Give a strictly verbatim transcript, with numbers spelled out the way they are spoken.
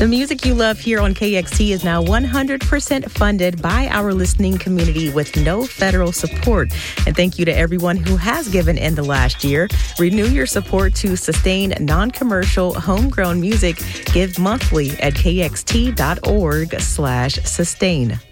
The music you love here on K X T is now one hundred percent funded by our listening community with no federal support. And thank you to everyone who has given in the last year. Renew your support to sustain non-commercial, homegrown music. Give monthly at kxt.org slash sustain.